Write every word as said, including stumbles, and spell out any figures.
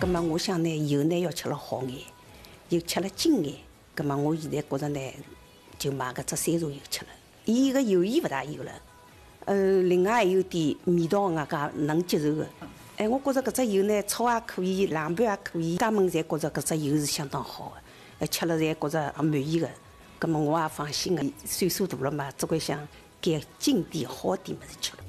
葛么我想呢，以后呢要吃了好眼，又吃了精眼。葛么我现在觉着呢，就买搿只山茶油吃了。伊个油盐勿大有了，呃，另外还有点味道，外加能接受的。哎，我觉着搿只油呢，炒也可以，凉拌也可以，家门侪觉着搿只油是相当好的，呃，吃了侪觉着也满意的。葛么我也放心的，岁数大了嘛，只管想拣精点好点物事吃了。